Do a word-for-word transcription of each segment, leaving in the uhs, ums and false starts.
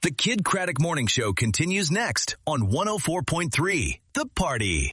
The Kid Craddock Morning Show continues next on one oh four point three, The Party.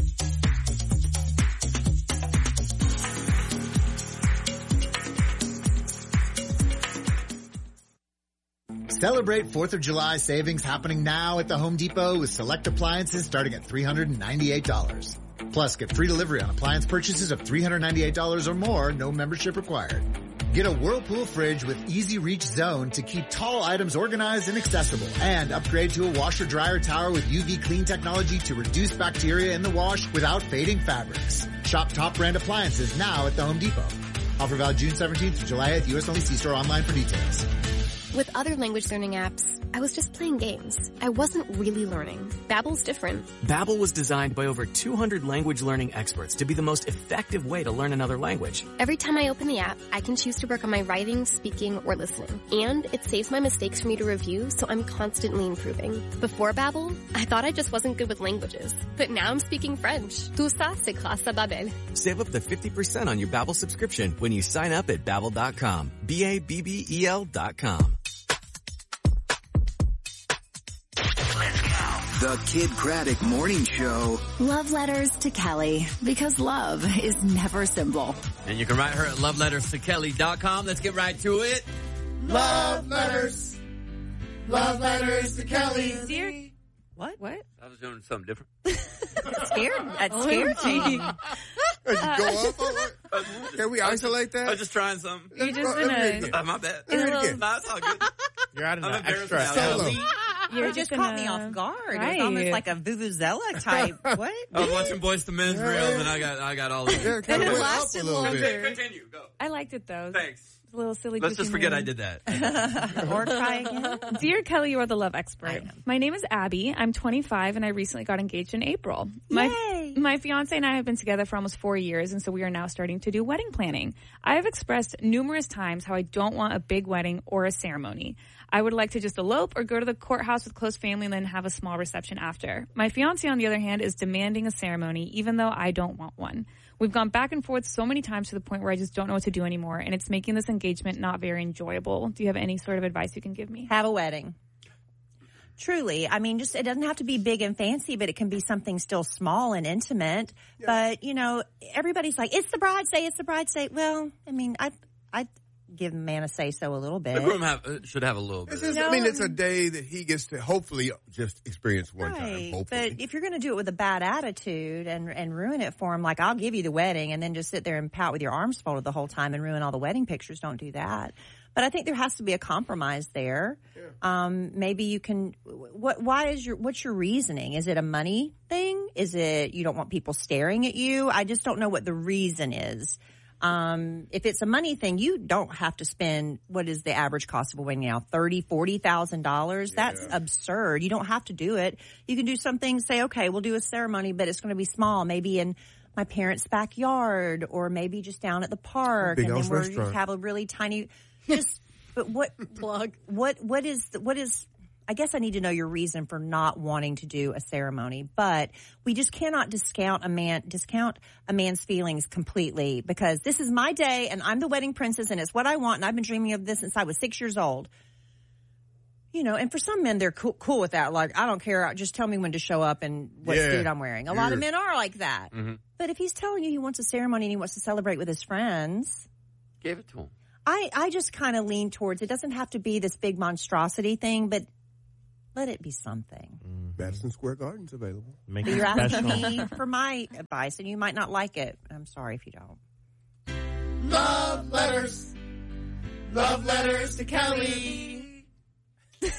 Celebrate fourth of July savings happening now at the Home Depot with select appliances starting at three hundred ninety-eight dollars. Plus, get free delivery on appliance purchases of three hundred ninety-eight dollars or more, no membership required. Get a Whirlpool fridge with Easy Reach Zone to keep tall items organized and accessible. And upgrade to a washer dryer tower with U V clean technology to reduce bacteria in the wash without fading fabrics. Shop top brand appliances now at the Home Depot. Offer valid June seventeenth to July eighth. U S only. See store online for details. With other language learning apps, I was just playing games. I wasn't really learning. Babbel's different. Babbel was designed by over two hundred language learning experts to be the most effective way to learn another language. Every time I open the app, I can choose to work on my writing, speaking, or listening. And it saves my mistakes for me to review, so I'm constantly improving. Before Babbel, I thought I just wasn't good with languages. But now I'm speaking French. Tout ça, c'est grâce à Babbel. Save up to fifty percent on your Babbel subscription when you sign up at Babbel dot com. B A B B E L dot com. The Kid Craddock Morning Show. Love letters to Kelly, because love is never simple. And you can write her at love letters to kelly dot com. Let's get right to it. Love letters. Love letters to Kelly. Dear, what? What? I was doing something different. Scared? That scared me. Uh, go up? Can we isolate that? I was just trying something. You're just in a... Uh, my bad. Do it No, again. it's all good. You're out of I'm that embarrassed extra now. Solo. You're It just in caught a- me off guard. Right. It was almost like a Vuvuzela type. What? I was watching Boys to Men's Reels, and I got I got all of Yeah, it. kind And of it went up lasted a little longer. bit. Continue. Go. I liked it, though. Thanks. It's a little silly. Let's just goofy forget I movie. did that. Or try again. Dear Kelly, you are the love expert. I am. My name is Abby. I'm twenty-five, and I recently got engaged in April. My, Yay! My fiance and I have been together for almost four years, and so we are now starting to do wedding planning. I have expressed numerous times how I don't want a big wedding or a ceremony. I would like to just elope or go to the courthouse with close family and then have a small reception after. My fiance, on the other hand, is demanding a ceremony, even though I don't want one. We've gone back and forth so many times to the point where I just don't know what to do anymore, and it's making this engagement not very enjoyable. Do you have any sort of advice you can give me? Have a wedding. Truly. I mean, just, it doesn't have to be big and fancy, but it can be something still small and intimate. Yeah. But, you know, everybody's like, it's the bride say, it's the bride say. Well, I mean, I, I give the man a say so a little bit. The groom have, uh, should have a little bit. It's of just, I mean, it's a day that he gets to hopefully just experience one Right. time. Hopefully. But if you're going to do it with a bad attitude and, and ruin it for him, like, I'll give you the wedding and then just sit there and pout with your arms folded the whole time and ruin all the wedding pictures, don't do that. But I think there has to be a compromise there. Yeah. Um, maybe you can, what, why is your, what's your reasoning? Is it a money thing? Is it you don't want people staring at you? I just don't know what the reason is. Um, if it's a money thing, you don't have to spend, what is the average cost of a wedding now? thirty, forty thousand dollars? Yeah. That's absurd. You don't have to do it. You can do something, say, okay, we'll do a ceremony, but it's going to be small, maybe in my parents' backyard or maybe just down at the park. Big and then house we're restaurant. have a really tiny, just, but what, Plug. what, what is, what is, I guess I need to know your reason for not wanting to do a ceremony, but we just cannot discount a man, discount a man's feelings completely because this is my day and I'm the wedding princess and it's what I want and I've been dreaming of this since I was six years old. You know, and for some men, they're cool, cool with that. Like, I don't care. Just tell me when to show up and what Yeah. suit I'm wearing. A lot of Yeah. men are like that. Mm-hmm. But if he's telling you he wants a ceremony and he wants to celebrate with his friends, Gave it to him. I, I just kind of lean towards it doesn't have to be this big monstrosity thing, but let it be something. Madison Square Garden's available. Make But it you're asking special. me for my advice, and you might not like it. I'm sorry if you don't. Love letters. Love letters to Kelly. Yeah,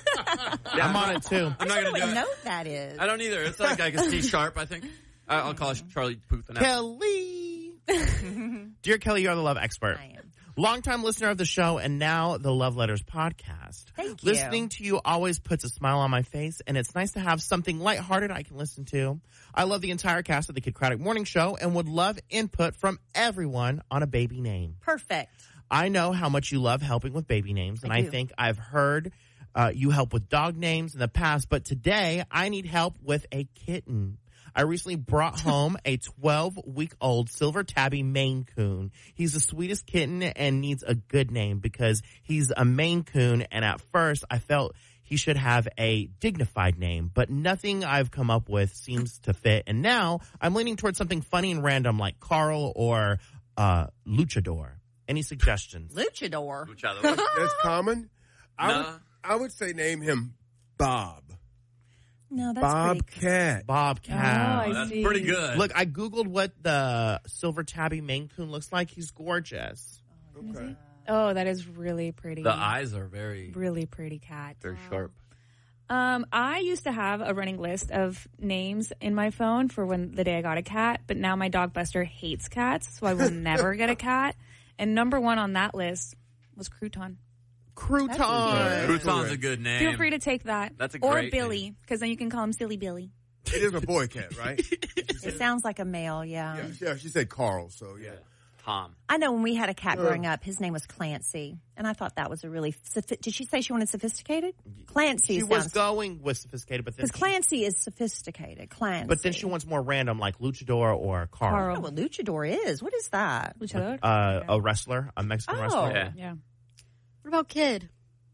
I'm on it too. I'm not I don't going to know do what it. note that is. I don't either. It's like, like a C sharp, I think. I- I'll call it Charlie Puth. and Kelly. Dear Kelly, you are the love expert. I am. Longtime listener of the show and now the Love Letters podcast. Thank you. Listening to you always puts a smile on my face, and it's nice to have something lighthearted I can listen to. I love the entire cast of the Kid Craddock Morning Show and would love input from everyone on a baby name. Perfect. I know how much you love helping with baby names, and I I, do. think I've heard uh, you help with dog names in the past, but today I need help with a kitten. I recently brought home a twelve-week-old silver tabby Maine Coon. He's the sweetest kitten and needs a good name because he's a Maine Coon, and at first I felt he he should have a dignified name, but nothing I've come up with seems to fit. And now I'm leaning towards something funny and random like Carl or uh, Luchador. Any suggestions? Luchador. Luchador. That's common. I, Nah. would, I would say name him Bob. No, that's pretty Bobcat. Bobcat. Oh, I That's see. pretty good. Look, I Googled what the silver tabby Maine Coon looks like. He's gorgeous. Okay. Oh, that is really pretty. the eyes are very, Really pretty cat. very sharp. Um, I used to have a running list of names in my phone for when the day I got a cat, but now my dog Buster hates cats, so I will never get a cat. And number one on that list was Crouton. Crouton. Crouton's a good name. Feel free to take that. That's a or great Billy, because then you can call him Silly Billy. It is a boy cat, right? It sounds like a male, yeah. yeah, yeah, she said Carl, so yeah. Tom. I know when we had a cat growing up, his name was Clancy, and I thought that was a really. Sophi- Did she say she wanted sophisticated? Clancy She sounds. was going with sophisticated, but then Because Clancy is sophisticated. Clancy. but then she wants more random like Luchador or Carl. I Carl. don't know what luchador is. What is that? Luchador? Uh, a wrestler, a Mexican Oh. wrestler. Yeah. yeah. What about Kid?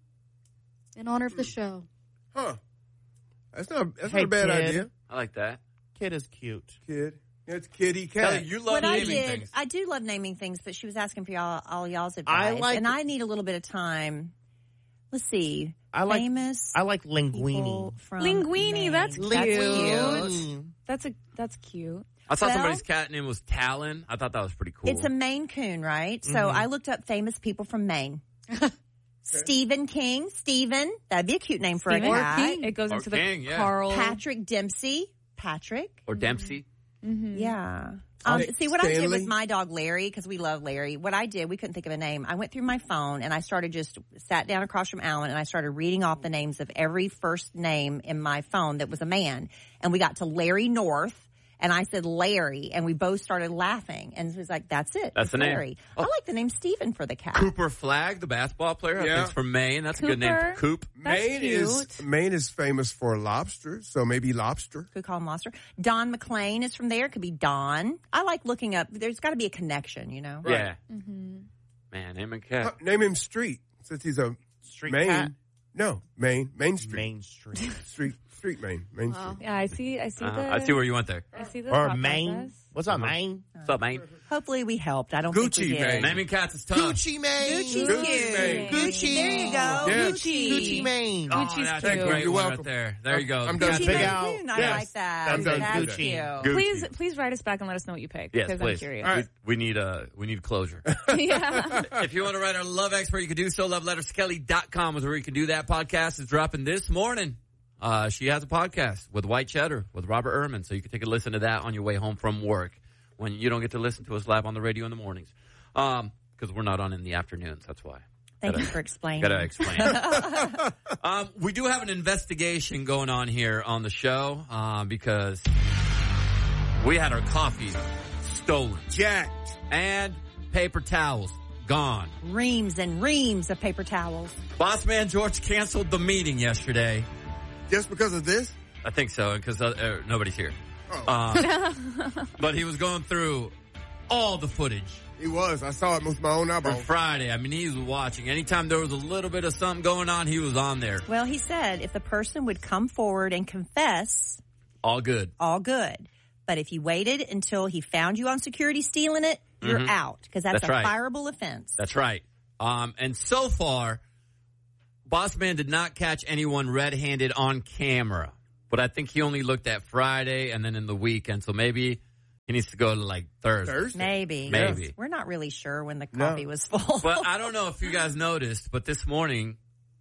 In honor of the show. Huh. That's not, that's Hey, not a bad kid. idea. I like that. Kid is cute. Kid. It's Kitty Kelly, Cat. you love What I naming did, things. I do love naming things, but she was asking for y'all, all y'all's advice, like- and I need a little bit of time. Let's see. I like Famous I like people linguini. from Linguini, Maine. that's That's cute. cute. That's a that's cute. I saw Well- somebody's cat name was Talon. I thought that was pretty cool. It's a Maine Coon, right? So Mhm. I looked up famous people from Maine. Stephen King, Stephen, that'd be a cute name for Stephen a cat. It goes Or into King, the yeah. Carl. Patrick Dempsey, Patrick. or Dempsey. Mhm. Yeah. Um, Sta- see, what I did Stanley? with my dog Larry, because we love Larry, what I did, we couldn't think of a name. I went through my phone and I started just sat down across from Alan and I started reading off the names of every first name in my phone that was a man. And we got to Larry North. And I said Larry, and we both started laughing. And it was like, that's it. That's It's the name. Larry. I like the name Stephen for the cat. Cooper Flagg, the basketball player. I Yeah. think it's from Maine. That's a good name. Cooper. Coop. That's Maine is cute. Maine is famous for lobster, so maybe lobster. Could call him Monster. Don McLean is from there. Could be Don. I like looking up. There's got to be a connection, you know? Yeah. Mm-hmm. Man, name and Uh, cat. name him Street, since he's a Street Maine. cat. No, Maine. Main Street. Main Street. Street. Street Maine. Main Wow. Street. Yeah, I see. I see Uh-huh. the. I see where you went there. I see the or thought Maine. process. What's up, Uh-huh. Maine? What's up, man? Hopefully we helped. I don't Gucci, think we did. man. Naming cats is tough. Gucci Maine. Gucci's Gucci, cute. Maine. Gucci. There you go. Yeah. Gucci. Gucci Maine. Oh, Gucci's that's cute. a great You're one welcome. right there. There you go. I'm done. Gucci Big Maine out. Coon. I Yes. like that. I'm done. That's Gucci. cute. Gucci. Please, please write us back and let us know what you picked. Yes, because please. I'm curious. All right. We, we need uh we need closure. Yeah. If you want to write our love expert, you can do so. love letters kelly dot com is where you can do that. Podcast is dropping this morning. Uh, she has a podcast with White Cheddar with Robert Ehrman, so you can take a listen to that on your way home from work when you don't get to listen to us live on the radio in the mornings. Um, because we're not on in the afternoons. That's why. Thank Gotta- you for explaining. Gotta explain. um, we do have an investigation going on here on the show um, because we had our coffee stolen Jacked. and paper towels gone. Reams and reams of paper towels. Boss man George canceled the meeting yesterday. Just because of this? I think so, because uh, uh, nobody's here. Oh. Um, but he was going through all the footage He was. I saw it with my own for eyeball. Friday. I mean, he was watching. Anytime there was a little bit of something going on, he was on there. Well, he said if the person would come forward and confess, All good. all good. But if he waited until he found you on security stealing it, you're Mhm. out because that's, That's a right. fireable offense. That's right. Um, and so far, Boss Man did not catch anyone red-handed on camera. But I think he only looked at Friday and then in the weekend. So maybe he needs to go to like Thursday. Thursday? Maybe. Maybe. We're not really sure when the No. coffee was full. But I don't know if you guys noticed, but this morning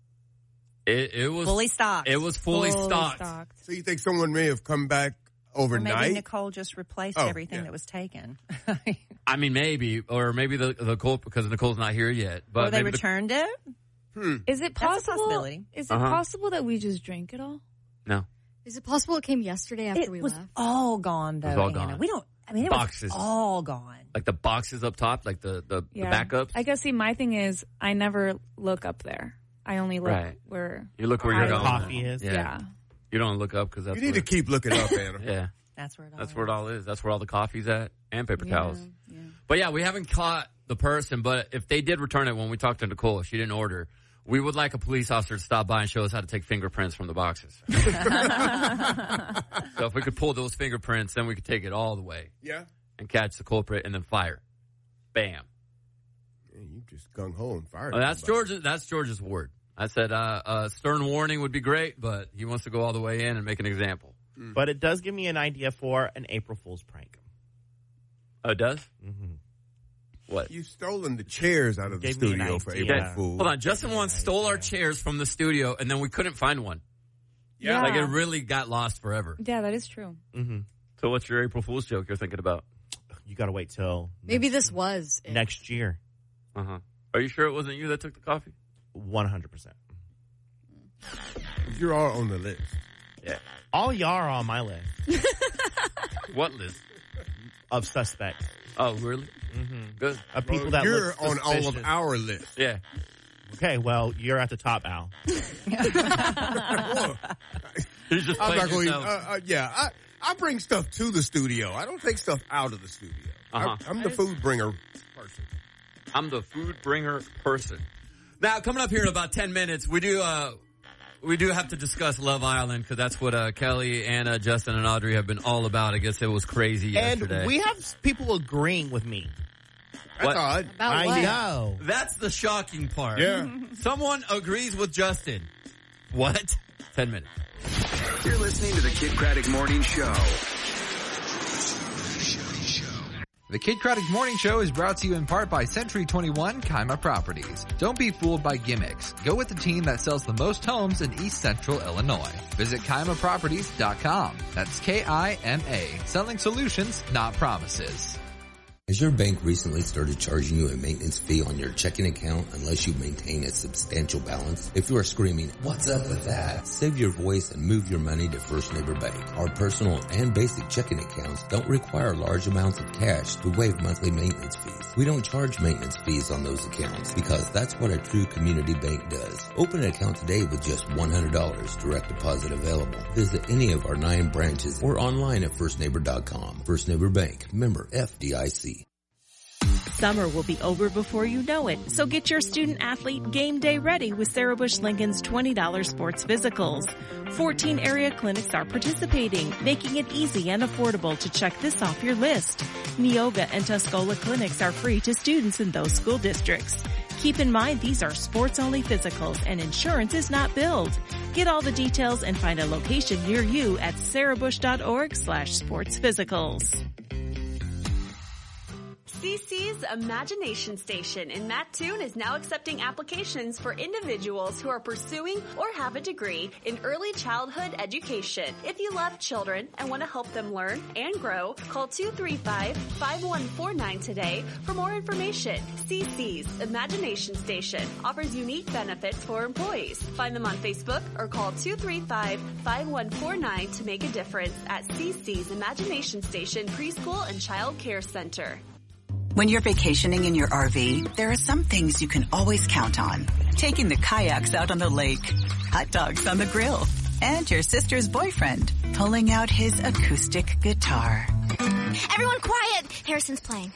it, it was fully stocked. It was fully, Fully stocked. stocked. So you think someone may have come back Or overnight? maybe Nicole just replaced Oh, everything yeah. that was taken. I mean, maybe, or maybe the the Nicole because Nicole's not here yet. But or they maybe the- returned it. Hmm. Is it That's a possible? possibility. Is it Uh-huh. possible that we just drank it all? no Is it possible it came yesterday after It we was left? all gone, though, It was all Anna. gone. We don't, I mean, it Boxes. was all gone. like the boxes up top, like the the, Yeah. the backups. I guess. See, my thing is, I never look up there. I only look Right. where. You look where I- you're going. Coffee is. Yeah. Yeah. You don't look up because that's You need where, to keep looking up, Anna. yeah. That's where it all That's where it is. all is. That's where all the coffee's at and paper Yeah, towels. yeah. But yeah, we haven't caught the person. But if they did return it when we talked to Nicole, she didn't order. We would like a police officer to stop by and show us how to take fingerprints from the boxes. So if we could pull those fingerprints, then we could take it all the way. Yeah. And catch the culprit and then fire. Bam. Yeah, you just gung ho and fired. Well, that's George's. That's George's word. I said uh, a stern warning would be great, but he wants to go all the way in and make an example. Mm. But it does give me an idea for an April Fool's prank. Oh, it does? Mm-hmm. What? You've stolen the chairs out of the Gave me an studio for idea. April Yeah. Fool. Hold on. Justin once stole our chairs from the studio, and then we couldn't find one. Yeah. Like, it really got lost forever. Yeah, that is true. Mm-hmm. So what's your April Fool's joke you're thinking about? You got to wait till Maybe this was it. next year. Uh-huh. Are you sure it wasn't you that took the coffee? one hundred percent. You're all on the list. Yeah. All y'all are on my list What list? of suspects. Oh, really? Mm-hmm. Good. Of people Well, that you're look on all of suspicious. our list. Yeah. Okay, well, you're at the top, Al. He's just I'm playing not going. yourself. Uh, uh, yeah, I I bring stuff to the studio. I don't take stuff out of the studio. Uh-huh. I, I'm the food bringer person. I'm the food bringer person. Now, coming up here in about ten minutes, we do uh, we do have to discuss Love Island because that's what uh, Kelly and uh, Justin and Audrey have been all about. I guess it was crazy yesterday. And we have people agreeing with me. That's What? odd. About I what? know. That's the shocking part. Yeah. Someone agrees with Justin. What? Ten minutes. You're listening to the Kid Craddock Morning Show. The Kid Craddock Morning Show is brought to you in part by Century twenty-one Kaima Properties. Don't be fooled by gimmicks. Go with the team that sells the most homes in East Central Illinois. Visit Kaima Properties dot com. That's K I M A. Selling solutions, not promises. Has your bank recently started charging you a maintenance fee on your checking account unless you maintain a substantial balance? If you are screaming, "What's up with that?" save your voice and move your money to First Neighbor Bank. Our personal and basic checking accounts don't require large amounts of cash to waive monthly maintenance fees. We don't charge maintenance fees on those accounts because that's what a true community bank does. Open an account today with just one hundred dollars, direct deposit available. Visit any of our nine branches or online at first neighbor dot com. First Neighbor Bank, member F D I C. Summer will be over before you know it, so get your student athlete game day ready with Sarah Bush Lincoln's twenty dollars sports physicals. fourteen area clinics are participating, making it easy and affordable to check this off your list. Neoga and Tuscola clinics are free to students in those school districts. Keep in mind these are sports-only physicals and insurance is not billed. Get all the details and find a location near you at sarahbush.org slash sports physicals. C C's Imagination Station in Mattoon is now accepting applications for individuals who are pursuing or have a degree in early childhood education. If you love children and want to help them learn and grow, call two three five, five one four nine today for more information. C C's Imagination Station offers unique benefits for employees. Find them on Facebook or call two three five, five one four nine to make a difference at C C's Imagination Station Preschool and Child Care Center. When you're vacationing in your R V, there are some things you can always count on. Taking the kayaks out on the lake, hot dogs on the grill, and your sister's boyfriend pulling out his acoustic guitar. Everyone quiet! Harrison's playing.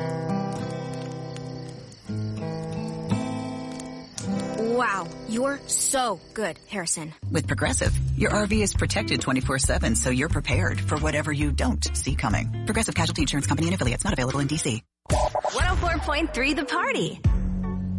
Wow, you're so good, Harrison. With Progressive, your R V is protected twenty-four seven, so you're prepared for whatever you don't see coming. Progressive Casualty Insurance Company and affiliates, not available in D C. one oh four point three The Party.